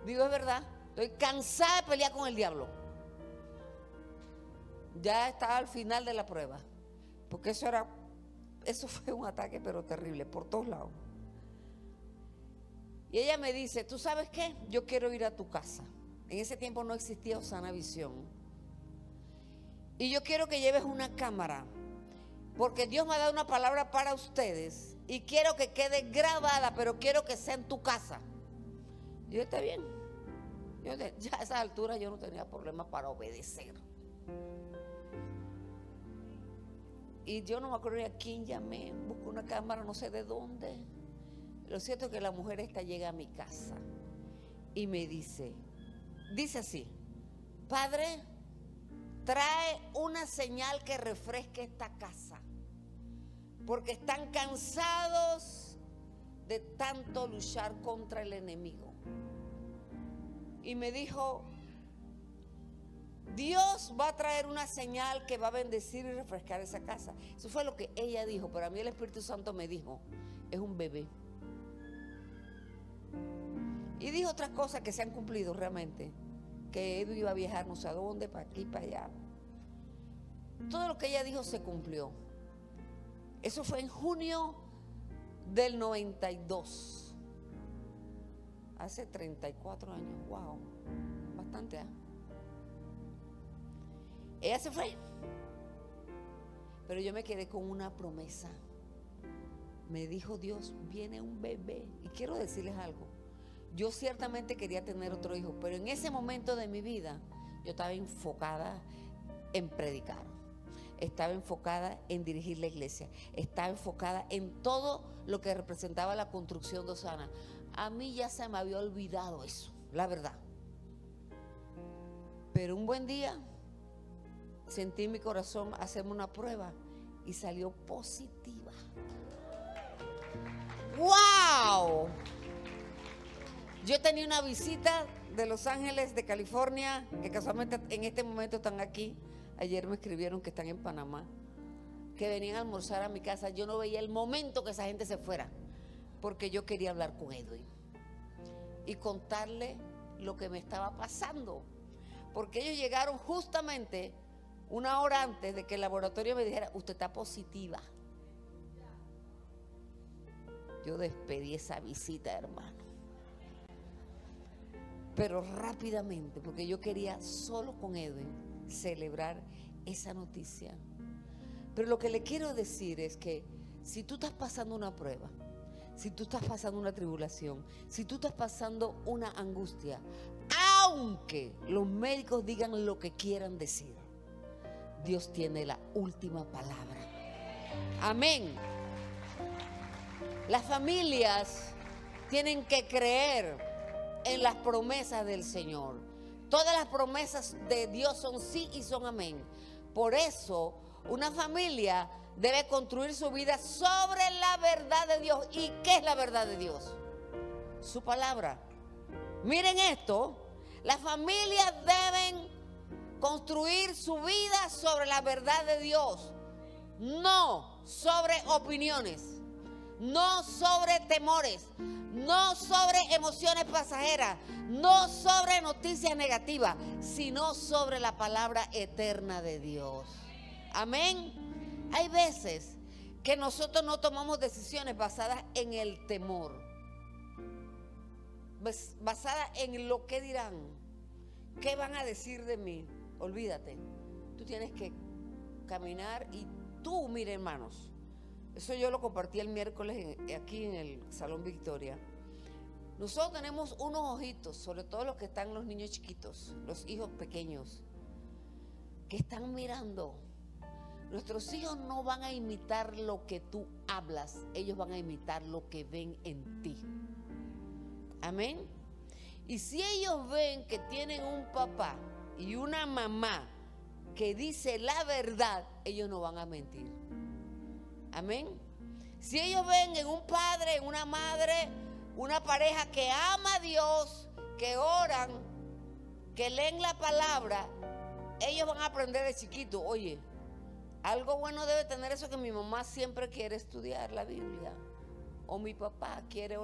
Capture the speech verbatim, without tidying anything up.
Digo, es verdad, estoy cansada de pelear con el diablo. Ya estaba al final de la prueba, porque eso era, eso fue un ataque pero terrible, por todos lados. Y ella me dice, ¿tú sabes qué? Yo quiero ir a tu casa. En ese tiempo no existía Osana Visión. Y yo quiero que lleves una cámara, porque Dios me ha dado una palabra para ustedes y quiero que quede grabada, pero quiero que sea en tu casa. Y yo, está bien. Yo, ya a esa altura yo no tenía problema para obedecer. Y yo no me acuerdo ni a quién llamé, busco una cámara, no sé de dónde. Lo cierto es que la mujer esta llega a mi casa y me dice, dice así: Padre, trae una señal que refresque esta casa, porque están cansados de tanto luchar contra el enemigo. Y me dijo, Dios va a traer una señal que va a bendecir y refrescar esa casa. Eso fue lo que ella dijo, pero a mí el Espíritu Santo me dijo, es un bebé. Y dijo otras cosas que se han cumplido realmente, que Edu iba a viajar no sé a dónde, para aquí, para allá. Todo lo que ella dijo se cumplió. Eso fue en junio del noventa y dos, hace treinta y cuatro años. Wow, bastante, ¿eh? Ella se fue, pero yo me quedé con una promesa. Me dijo Dios, viene un bebé. Y quiero decirles algo, yo ciertamente quería tener otro hijo, pero en ese momento de mi vida yo estaba enfocada en predicar, estaba enfocada en dirigir la iglesia, estaba enfocada en todo lo que representaba la construcción de Osana. A mí ya se me había olvidado eso, la verdad. Pero un buen día sentí en mi corazón hacerme una prueba y salió positiva. ¡Wow! Yo tenía una visita de Los Ángeles, de California, que casualmente en este momento están aquí. Ayer me escribieron que están en Panamá, que venían a almorzar a mi casa. Yo no veía el momento que esa gente se fuera, porque yo quería hablar con Edwin y contarle lo que me estaba pasando, porque ellos llegaron justamente una hora antes de que el laboratorio me dijera, usted está positiva. Yo despedí esa visita, hermano, pero rápidamente, porque yo quería solo con Edwin celebrar esa noticia. Pero lo que le quiero decir es que si tú estás pasando una prueba, si tú estás pasando una tribulación, si tú estás pasando una angustia, aunque los médicos digan lo que quieran decir, Dios tiene la última palabra. Amén. Las familias tienen que creer en las promesas del Señor. Todas las promesas de Dios son sí y son amén. Por eso una familia debe construir su vida sobre la verdad de Dios. ¿Y qué es la verdad de Dios? Su palabra. Miren esto, las familias deben construir su vida sobre la verdad de Dios, no sobre opiniones, no sobre temores, no sobre emociones pasajeras, no sobre noticias negativas, sino sobre la palabra eterna de Dios. Amén. Hay veces que nosotros no tomamos decisiones basadas en el temor, basadas en lo que dirán, qué van a decir de mí. Olvídate, tú tienes que caminar. Y tú, mire, hermanos, eso yo lo compartí el miércoles en, aquí en el Salón Victoria. Nosotros tenemos unos ojitos, sobre todo los que están los niños chiquitos, los hijos pequeños, que están mirando. Nuestros hijos no van a imitar lo que tú hablas, ellos van a imitar lo que ven en ti. Amén. Y si ellos ven que tienen un papá y una mamá que dice la verdad, ellos no van a mentir. Amén. Si ellos ven en un padre, en una madre, una pareja que ama a Dios, que oran, que leen la palabra, ellos van a aprender de chiquito. Oye, algo bueno debe tener eso, que mi mamá siempre quiere estudiar la Biblia, o mi papá quiere orar.